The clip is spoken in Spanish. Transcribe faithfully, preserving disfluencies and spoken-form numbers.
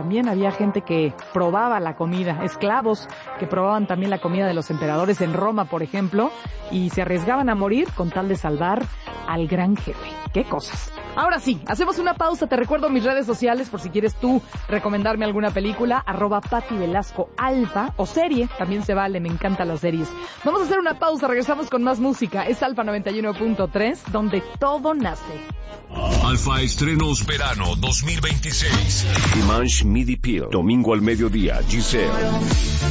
también había gente que probaba la comida, esclavos que probaban también la comida de los emperadores en Roma, por ejemplo, y se arriesgaban a morir con tal de salvar al gran jefe. ¡Qué cosas! Ahora sí, hacemos una pausa. Te recuerdo mis redes sociales por si quieres tú recomendarme alguna película, arroba Pati Velasco Alfa, o serie, también se vale, me encantan las series. Vamos a hacer una pausa, regresamos con más música. Es Alfa noventa y uno punto tres, donde todo nace. Alfa Estrenos Verano dos mil veintiséis. Dimanche Midi Pill, domingo al mediodía, Giselle.